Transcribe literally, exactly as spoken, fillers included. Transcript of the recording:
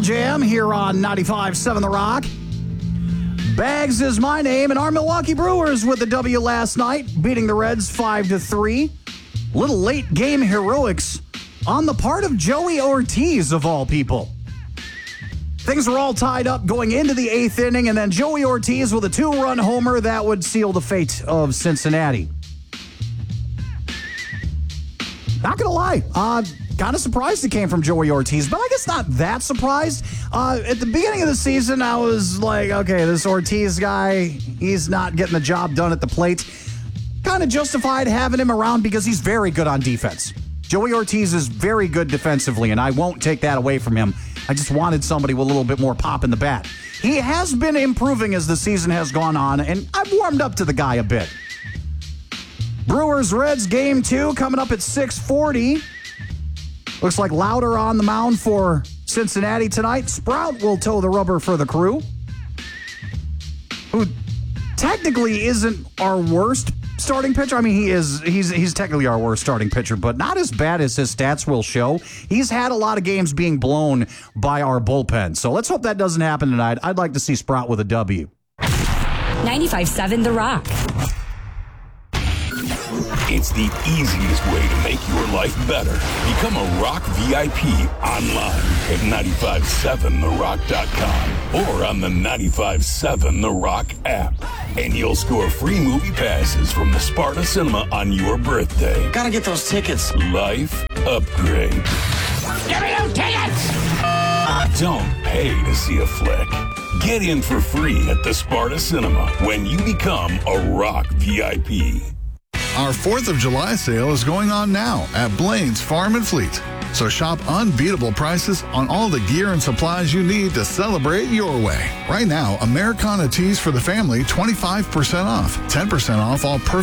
Pearl Jam here on ninety-five point seven The Rock. Bags is my name, and our Milwaukee Brewers with the W last night, beating the Reds five to three. Little late game heroics on the part of Joey Ortiz, of all people. Things were all tied up going into the eighth inning, and then Joey Ortiz with a two-run homer that would seal the fate of Cincinnati. Not gonna lie, uh, kind of surprised it came from Joey Ortiz, but I guess not that surprised. Uh, at the beginning of the season, I was like, okay, this Ortiz guy, he's not getting the job done at the plate. Kind of justified having him around because he's very good on defense. Joey Ortiz is very good defensively, and I won't take that away from him. I just wanted somebody with a little bit more pop in the bat. He has been improving as the season has gone on, and I've warmed up to the guy a bit. Brewers-Reds game two coming up at six forty. Looks like Lauder on the mound for Cincinnati tonight. Sprout will toe the rubber for the Crew, who technically isn't our worst starting pitcher. I mean, he is. He's he's technically our worst starting pitcher, but not as bad as his stats will show. He's had a lot of games being blown by our bullpen, so let's hope that doesn't happen tonight. I'd like to see Sprout with a W. ninety-five point seven The Rock. It's the easiest way to make your life better. Become a Rock V I P online at nine five seven the rock dot com or on the ninety-five point seven The Rock app. And you'll score free movie passes from the Sparta Cinema on your birthday. Gotta get those tickets. Life upgrade. Give me those tickets! Don't pay to see a flick. Get in for free at the Sparta Cinema when you become a Rock V I P. Our fourth of July sale is going on now at Blaine's Farm and Fleet. So shop unbeatable prices on all the gear and supplies you need to celebrate your way. Right now, Americana tees for the family, twenty-five percent off. ten percent off all perfect